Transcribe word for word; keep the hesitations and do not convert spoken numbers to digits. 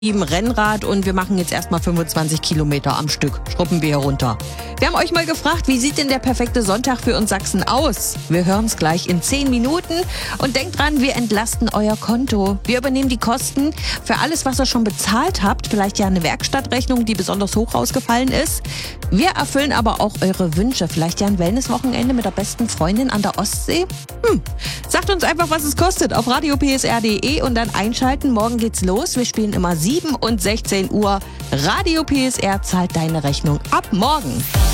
Im Rennrad und wir machen jetzt erstmal fünfundzwanzig Kilometer am Stück. Schruppen wir hier runter. Wir haben euch mal gefragt, wie sieht denn der perfekte Sonntag für uns Sachsen aus? Wir hören es gleich in zehn Minuten und denkt dran, wir entlasten euer Konto. Wir übernehmen die Kosten für alles, was ihr schon bezahlt habt. Vielleicht ja eine Werkstattrechnung, die besonders hoch ausgefallen ist. Wir erfüllen aber auch eure Wünsche. Vielleicht ja ein Wellnesswochenende mit der besten Freundin an der Ostsee? Hm. Sagt uns einfach, was es kostet auf radio p s r punkt d e und dann einschalten. Morgen geht's los. Wir spielen immer sieben und sechzehn Uhr. Radio P S R zahlt deine Rechnung ab morgen.